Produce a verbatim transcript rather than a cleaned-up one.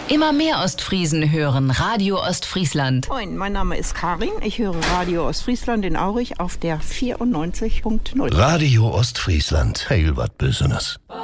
Immer mehr Ostfriesen hören Radio Ostfriesland. Moin, mein Name ist Karin. Ich höre Radio Ostfriesland in Aurich auf der vierundneunzig Komma null. Radio Ostfriesland, heil wat Besonderes.